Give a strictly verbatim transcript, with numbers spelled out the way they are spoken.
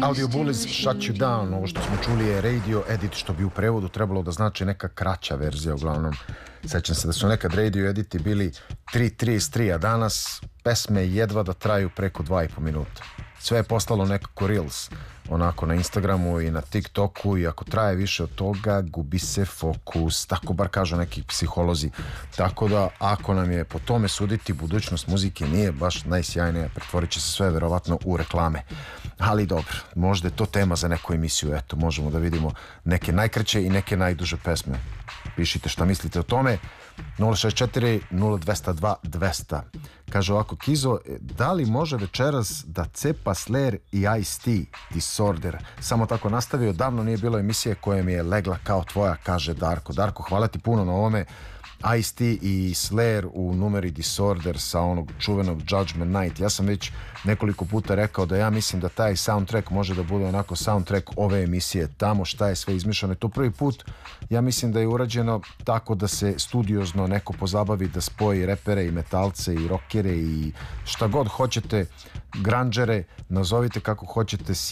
Audio Bullies, Shut You Down. Ovo što smo čuli je Radio Edit, što bi u prevodu trebalo da znači neka kraća verzija. Uglavnom, sećam se da su nekad Radio Editi bili tri trideset tri, a danas pesme jedva da traju preko dva i po minuta. Sve je postalo nekako Reels, onako na Instagramu i na TikToku, i ako traje više od toga gubi se fokus, tako bar kažu neki psiholozi. Tako da ako nam je po tome suditi, budućnost muzike nije baš najsjajnija, pretvorit će se sve verovatno u reklame. Ali dobro, možda je to tema za neku emisiju. Eto, možemo da vidimo neke najkraće i neke najduže pesme. Pišite šta mislite o tome. nula šest četiri nula dva nula dva dva nula nula. Kaže ovako Kizo, da li može večeras da cepa Slayer i Ice-T Disorder? Samo tako nastavio, davno nije bilo emisije koja mi je legla kao tvoja, kaže Darko. Darko, hvala ti puno na ovome. Ice-T i Slayer u numeri Disorder sa onog čuvenog Judgment Night. Ja sam već nekoliko puta rekao da ja mislim da taj soundtrack može da bude onako soundtrack ove emisije. Tamo šta je sve izmišljeno. To prvi put, ja mislim da je urađeno tako da se studiozno neko pozabavi da spoji repere i metalce i rockere i šta god hoćete, grunđere, nazovite kako hoćete,